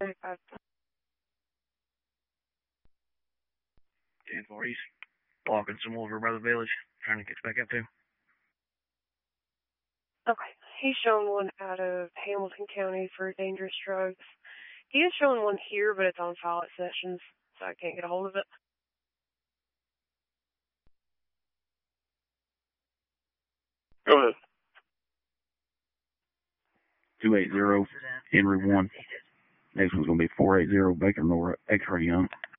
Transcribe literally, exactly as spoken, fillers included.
Uh, ten four, he's blocking some over by the village, trying to get back up to. okay. He's showing one out of Hamilton County for dangerous drugs. He is showing one here, but it's on file at Sessions, so I can't get a hold of it. Go ahead. two eighty, Henry one. Next one's going to be four eighty, Baker Nora, X-ray Young.